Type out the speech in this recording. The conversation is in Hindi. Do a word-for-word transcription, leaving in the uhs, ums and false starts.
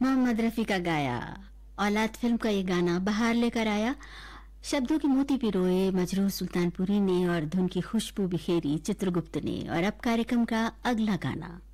मोहम्मद रफ़ी का गाया औलाद फिल्म का ये गाना बहार लेकर आया। शब्दों की मोती पिरोए मजरूह सुल्तानपुरी ने और धुन की खुशबू बिखेरी चित्रगुप्त ने। और अब कार्यक्रम का अगला गाना।